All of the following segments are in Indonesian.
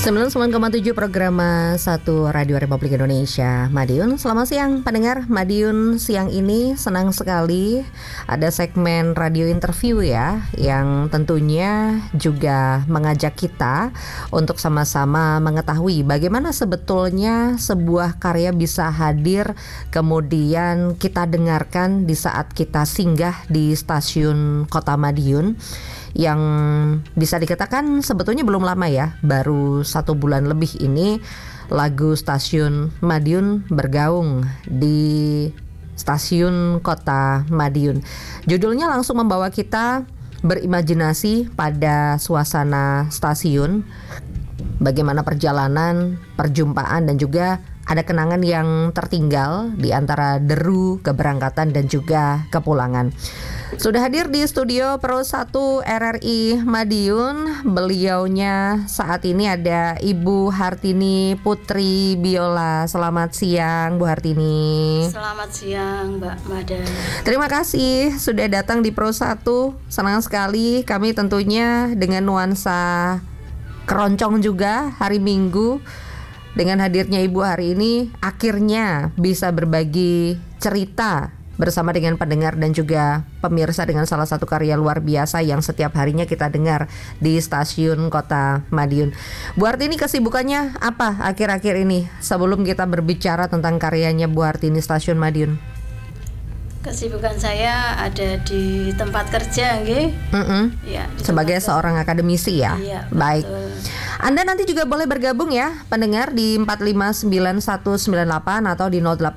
99,7 program 1 Radio Republik Indonesia. Madiun, selamat siang pendengar. Madiun siang ini senang sekali ada segmen radio interview ya, yang tentunya juga mengajak kita untuk sama-sama mengetahui bagaimana sebetulnya sebuah karya bisa hadir kemudian kita dengarkan di saat kita singgah di stasiun Kota Madiun, yang bisa dikatakan sebetulnya belum lama ya, baru 1 bulan lebih ini lagu Stasiun Madiun bergaung di stasiun Kota Madiun. Judulnya langsung membawa kita berimajinasi pada suasana stasiun, bagaimana perjalanan, perjumpaan dan juga ada kenangan yang tertinggal di antara deru keberangkatan dan juga kepulangan. Sudah hadir di studio Pro 1 RRI Madiun, beliaunya saat ini ada Ibu Hartini Putri Biola. Selamat siang Bu Hartini. Selamat siang Mbak Mada. Terima kasih sudah datang di Pro 1. Senang sekali kami tentunya dengan nuansa keroncong juga hari Minggu. Dengan hadirnya Ibu hari ini akhirnya bisa berbagi cerita bersama dengan pendengar dan juga pemirsa dengan salah satu karya luar biasa yang setiap harinya kita dengar di stasiun Kota Madiun. Bu Hartini, kesibukannya apa akhir-akhir ini sebelum kita berbicara tentang karyanya Bu Hartini Stasiun Madiun? Kesibukan saya ada di tempat kerja, nggih. Ya, sebagai seorang akademisi ya. Iya, baik. Betul. Anda nanti juga boleh bergabung ya pendengar di 459198 atau di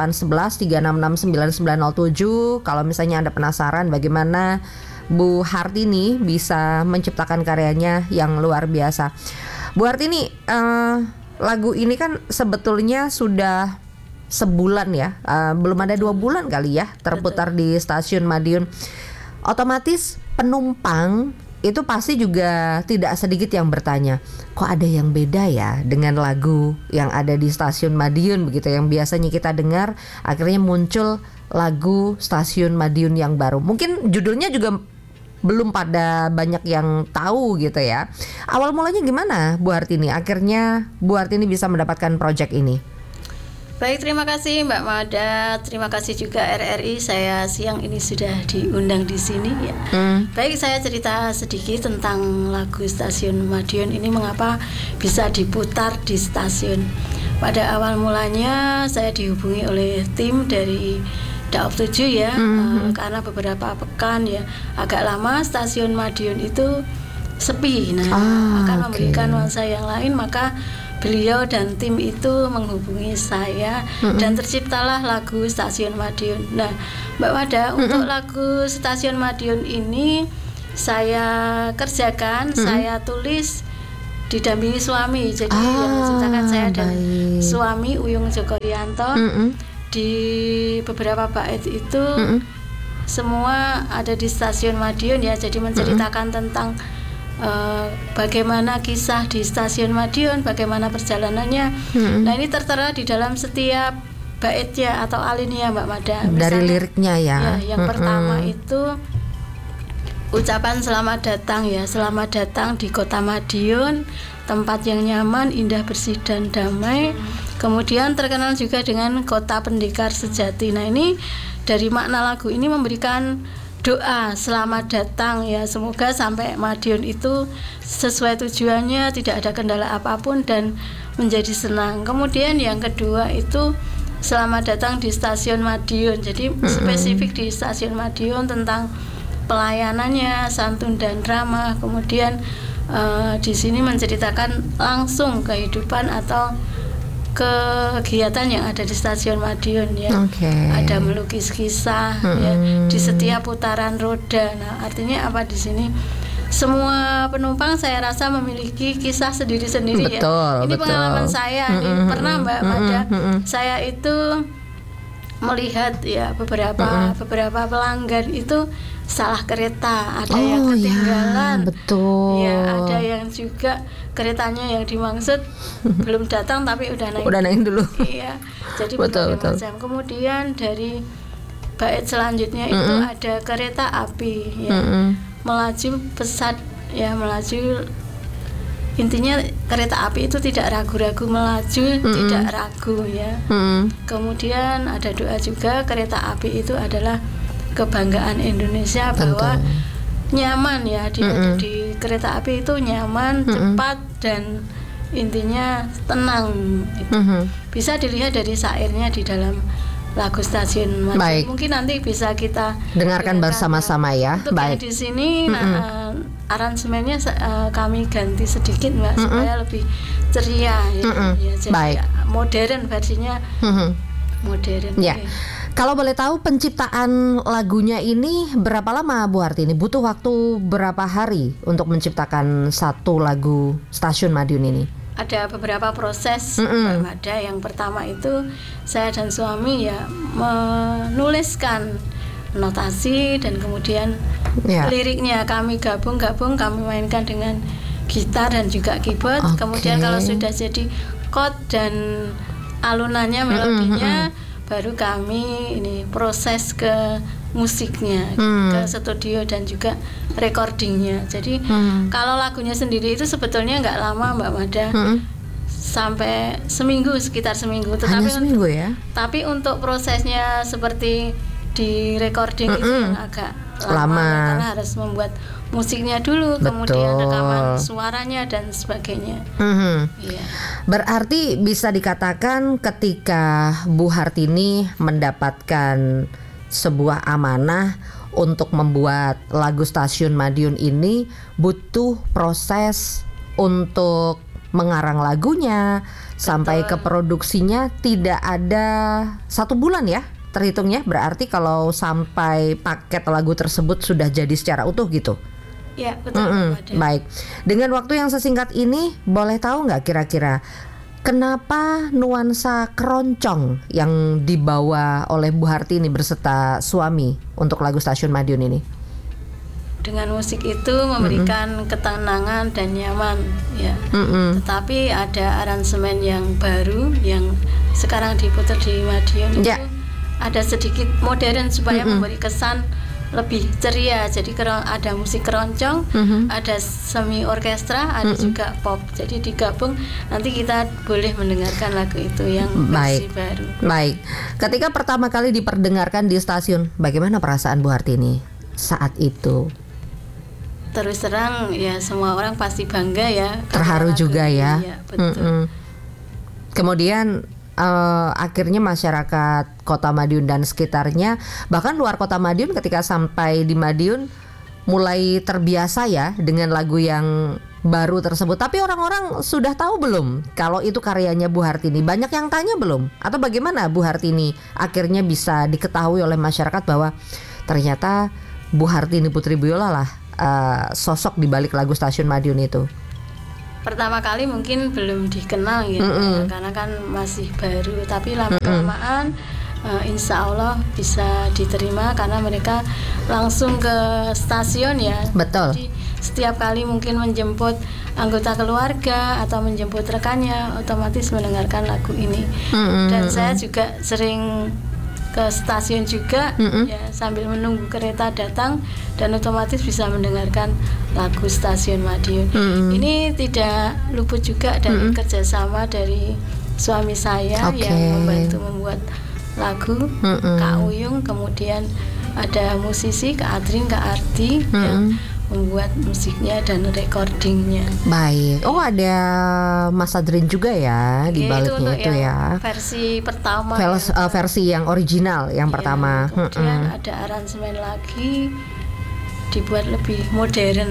0811 3669907 kalau misalnya Anda penasaran bagaimana Bu Hartini bisa menciptakan karyanya yang luar biasa. Bu Hartini, lagu ini kan sebetulnya sudah sebulan ya, belum ada 2 bulan kali ya terputar di stasiun Madiun. Otomatis penumpang itu pasti juga tidak sedikit yang bertanya, kok ada yang beda ya dengan lagu yang ada di stasiun Madiun begitu, yang biasanya kita dengar. Akhirnya muncul lagu Stasiun Madiun yang baru. Mungkin judulnya juga belum pada banyak yang tahu gitu ya. Awal mulanya gimana Bu Hartini? Akhirnya Bu Hartini bisa mendapatkan proyek ini. Baik, terima kasih Mbak Mada. Terima kasih juga RRI. Saya siang ini sudah diundang di sini ya. Baik, saya cerita sedikit tentang lagu Stasiun Madiun ini, mengapa bisa diputar di stasiun. Pada awal mulanya saya dihubungi oleh tim dari Daop 7 ya, karena beberapa pekan ya agak lama Stasiun Madiun itu sepi. Nah, akan memberikan nuansa yang lain, maka beliau dan tim itu menghubungi saya dan terciptalah lagu Stasiun Madiun. Nah, Mbak Wada, untuk lagu Stasiun Madiun ini saya kerjakan, saya tulis didampingi suami. Jadi yang menciptakan saya dan suami Uyung Joko Rianto. Di beberapa bait itu semua ada di Stasiun Madiun ya. Jadi menceritakan tentang bagaimana kisah di Stasiun Madiun, bagaimana perjalanannya. Nah, ini tertera di dalam setiap baitnya atau alinea Mbak Mada. Misalnya, dari liriknya ya. Yang pertama itu ucapan selamat datang ya, selamat datang di Kota Madiun, tempat yang nyaman, indah, bersih dan damai. Kemudian terkenal juga dengan kota pendekar sejati. Nah, ini dari makna lagu ini memberikan doa selamat datang ya, semoga sampai Madiun itu sesuai tujuannya, tidak ada kendala apapun dan menjadi senang. Kemudian yang kedua itu selamat datang di Stasiun Madiun. Jadi spesifik di Stasiun Madiun tentang pelayanannya, santun dan ramah. Kemudian di sini menceritakan langsung kehidupan atau kegiatan yang ada di Stasiun Madiun ya. Ada melukis kisah ya, di setiap putaran roda. Nah, artinya apa di sini? Semua penumpang saya rasa memiliki kisah sendiri-sendiri ya. Ini pengalaman saya nih. Pernah Mbak Mada, saya itu melihat ya beberapa pelanggan itu salah kereta, ada yang ketinggalan. Ya, ada yang juga keretanya yang dimaksud belum datang tapi udah naik dulu. Iya, jadi berbagai macam. Kemudian dari bait selanjutnya itu ada kereta api ya, melaju pesat ya, melaju intinya kereta api itu tidak ragu-ragu melaju, tidak ragu ya. Kemudian ada doa juga, kereta api itu adalah kebanggaan Indonesia. Tentu. Bahwa nyaman ya, di kereta api itu nyaman, cepat, dan intinya tenang. Bisa dilihat dari syairnya di dalam lagu Stasiun Madiun. Mungkin nanti bisa kita dengarkan bersama-sama ya. Untuk yang di sini aransemennya kami ganti sedikit Mbak, supaya lebih ceria ya. Jadi modern versinya. Modern. Ya. Kalau boleh tahu penciptaan lagunya ini berapa lama Bu Hartini? Butuh waktu berapa hari untuk menciptakan satu lagu Stasiun Madiun ini? Ada beberapa proses Mbak Mada. Yang pertama itu saya dan suami ya menuliskan notasi, dan kemudian liriknya kami gabung, kami mainkan dengan gitar dan juga keyboard. Kemudian kalau sudah jadi chord dan alunannya, melodinya, baru kami ini proses ke musiknya, ke studio dan juga recordingnya. Jadi kalau lagunya sendiri itu sebetulnya nggak lama Mbak Mada, sampai sekitar seminggu. Hanya seminggu ya? Tapi untuk prosesnya seperti di recording itu yang agak lama, karena harus membuat musiknya dulu, kemudian rekaman suaranya dan sebagainya. Ya. Berarti bisa dikatakan ketika Bu Hartini mendapatkan sebuah amanah untuk membuat lagu Stasiun Madiun ini, butuh proses untuk mengarang lagunya sampai ke produksinya tidak ada 1 bulan ya terhitungnya. Berarti kalau sampai paket lagu tersebut sudah jadi secara utuh gitu. Ya, betul. Baik. Dengan waktu yang sesingkat ini, boleh tahu nggak kira-kira kenapa nuansa keroncong yang dibawa oleh Bu Hartini berserta suami untuk lagu Stasiun Madiun ini? Dengan musik itu memberikan ketenangan dan nyaman ya. Tetapi ada aransemen yang baru yang sekarang diputar di Madiun itu ada sedikit modern supaya memberi kesan lebih ceria. Jadi ada musik keroncong, ada semi orkestra, ada juga pop. Jadi digabung, nanti kita boleh mendengarkan lagu itu yang versi baru. Baik. Ketika pertama kali diperdengarkan di stasiun, bagaimana perasaan Bu Hartini saat itu? Terus terang ya, semua orang pasti bangga ya. Terharu juga ya. Ya, betul. Kemudian akhirnya masyarakat Kota Madiun dan sekitarnya, bahkan luar Kota Madiun ketika sampai di Madiun mulai terbiasa ya dengan lagu yang baru tersebut. Tapi orang-orang sudah tahu belum kalau itu karyanya Bu Hartini? Banyak yang tanya belum? Atau bagaimana Bu Hartini akhirnya bisa diketahui oleh masyarakat bahwa ternyata Bu Hartini Putri Biola lah sosok di balik lagu Stasiun Madiun itu? Pertama kali mungkin belum dikenal ya, karena kan masih baru. Tapi lama-kelamaan insya Allah bisa diterima karena mereka langsung ke stasiun ya. Betul. Jadi setiap kali mungkin menjemput anggota keluarga atau menjemput rekannya, otomatis mendengarkan lagu ini. Dan saya juga sering ke stasiun juga ya, sambil menunggu kereta datang, dan otomatis bisa mendengarkan lagu Stasiun Madiun. Ini tidak luput juga dari kerjasama dari suami saya yang membantu membuat lagu, Kak Uyung, kemudian ada musisi Kak Adrin, Kak Ardi yang membuat musiknya dan recordingnya. Baik. Oh, ada Mas Adrin juga ya di baliknya itu ya. Versi pertama. Versi yang original yang pertama. Kemudian ada aransemen lagi dibuat lebih modern.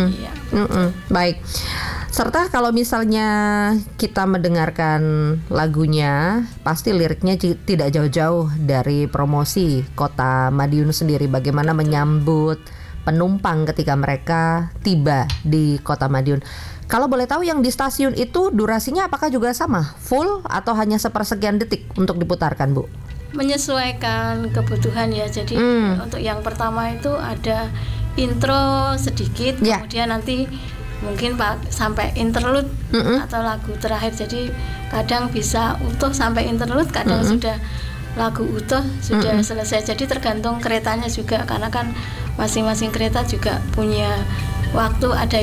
Baik. Serta kalau misalnya kita mendengarkan lagunya, pasti liriknya tidak jauh-jauh dari promosi Kota Madiun sendiri, bagaimana menyambut penumpang ketika mereka tiba di Kota Madiun. Kalau boleh tahu yang di stasiun itu durasinya apakah juga sama? Full atau hanya sepersekian detik untuk diputarkan, Bu? Menyesuaikan kebutuhan ya. Jadi untuk yang pertama itu ada intro sedikit, kemudian nanti mungkin sampai interlude atau lagu terakhir. Jadi kadang bisa utuh sampai interlude, kadang sudah lagu utuh sudah selesai. Jadi tergantung keretanya juga, karena kan masing-masing kereta juga punya waktu. Ada yang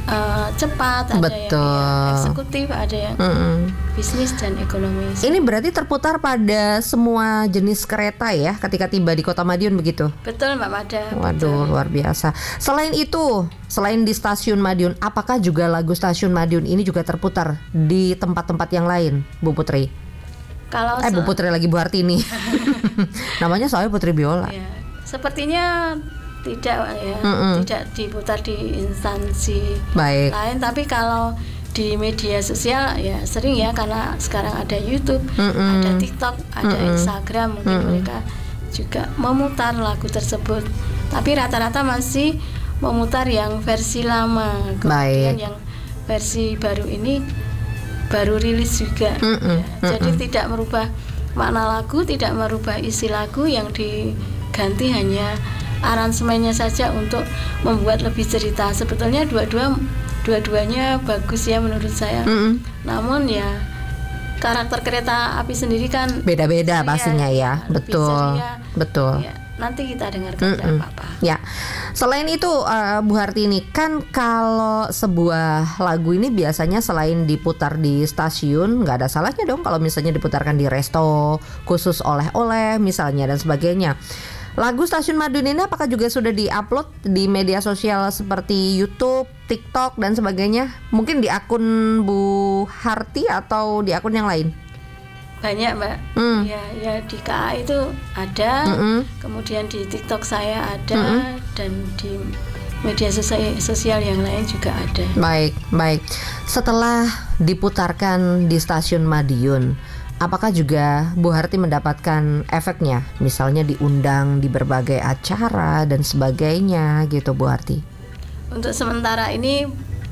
cepat, ada Betul. yang eksekutif, ada yang bisnis dan ekonomis. Ini berarti terputar pada semua jenis kereta ya ketika tiba di Kota Madiun begitu? Betul Mbak Mada. Waduh, luar biasa. Selain itu, selain di Stasiun Madiun, apakah juga lagu Stasiun Madiun ini juga terputar di tempat-tempat yang lain, Bu Putri? Kalau Bu Putri lagi, Bu Hartini. Namanya soalnya Putri Biola. Ya, sepertinya tidak ya, tidak diputar di instansi Baik. lain. Tapi kalau di media sosial ya sering ya, karena sekarang ada YouTube, ada TikTok, ada Instagram, mungkin mereka juga memutar lagu tersebut. Tapi rata-rata masih memutar yang versi lama. Kemudian yang versi baru ini baru rilis juga. Jadi tidak merubah makna lagu, tidak merubah isi lagu, yang diganti hanya aransemennya saja untuk membuat lebih cerita. Sebetulnya dua-duanya bagus ya menurut saya. Namun ya karakter kereta api sendiri kan beda-beda pastinya ya. Betul. Ceria. Betul. Ya, nanti kita dengarkan apa-apa. Ya. Selain itu Bu Hartini, kan kalau sebuah lagu ini biasanya selain diputar di stasiun, nggak ada salahnya dong kalau misalnya diputarkan di resto khusus oleh-oleh misalnya dan sebagainya. Lagu Stasiun Madiun ini apakah juga sudah di-upload di media sosial seperti YouTube, TikTok dan sebagainya? Mungkin di akun Bu Harti atau di akun yang lain? Banyak Mbak. Ya di KA itu ada, kemudian di TikTok saya ada, dan di media sosial yang lain juga ada. Baik. Setelah diputarkan di Stasiun Madiun, apakah juga Bu Harti mendapatkan efeknya? Misalnya diundang di berbagai acara dan sebagainya gitu Bu Harti? Untuk sementara ini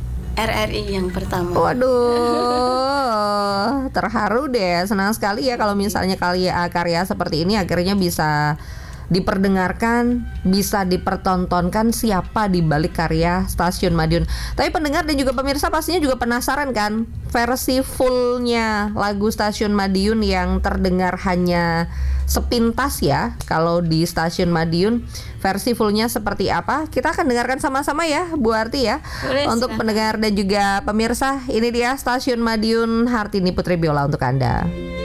RRI yang pertama. Waduh, terharu deh. Senang sekali ya kalau misalnya karya seperti ini akhirnya bisa diperdengarkan, bisa dipertontonkan siapa di balik karya Stasiun Madiun. Tapi pendengar dan juga pemirsa pastinya juga penasaran kan, versi fullnya lagu Stasiun Madiun yang terdengar hanya sepintas ya. Kalau di Stasiun Madiun versi fullnya seperti apa? Kita akan dengarkan sama-sama ya Bu Harti ya. Boleh, untuk silahkan. pendengar dan juga pemirsa, ini dia Stasiun Madiun, Hartini Putri Biola untuk Anda.